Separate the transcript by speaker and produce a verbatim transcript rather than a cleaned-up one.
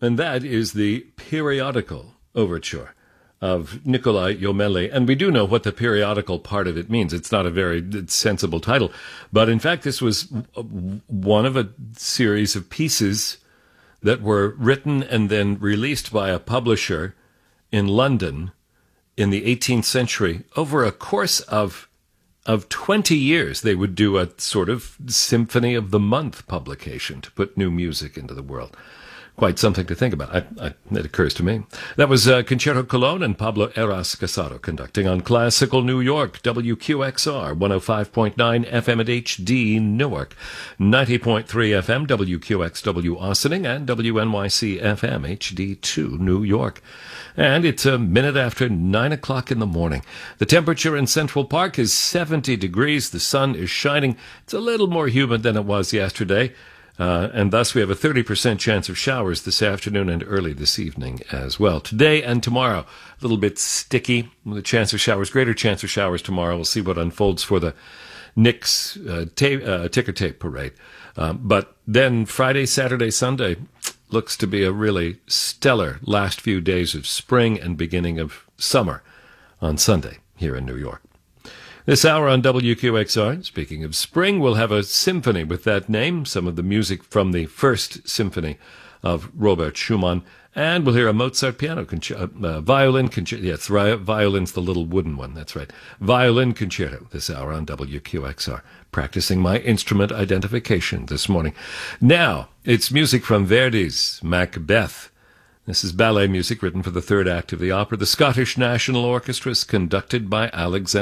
Speaker 1: and that is the periodical overture of Nikolai Jomeli. And we do know what the periodical part of it means. It's not a very sensible title. But in fact, this was one of a series of pieces that were written and then released by a publisher in London in the eighteenth century. Over a course of of twenty years, they would do a sort of Symphony of the Month publication to put new music into the world. Quite something to think about. I, I, it occurs to me. That was uh, Concerto Cologne and Pablo Eras Casado conducting on Classical New York, W Q X R, one oh five point nine F M at H D Newark, ninety point three F M, W Q X W Austining, and W N Y C F M, H D two New York. And it's a minute after nine o'clock in the morning. The temperature in Central Park is seventy degrees. The sun is shining. It's a little more humid than it was yesterday. Uh, and thus we have a thirty percent chance of showers this afternoon and early this evening as well. Today and tomorrow, a little bit sticky with a chance of showers, greater chance of showers tomorrow. We'll see what unfolds for the Knicks uh, tape, uh, ticker tape parade. Um, but then Friday, Saturday, Sunday looks to be a really stellar last few days of spring and beginning of summer on Sunday here in New York. This hour on W Q X R, speaking of spring, we'll have a symphony with that name, some of the music from the first symphony of Robert Schumann, and we'll hear a Mozart piano concerto, uh, violin concerto. Yes, violin's the little wooden one, that's right. Violin concerto this hour on W Q X R. Practicing my instrument identification this morning. Now, it's music from Verdi's Macbeth. This is ballet music written for the third act of the opera. The Scottish National Orchestra is conducted by Alexander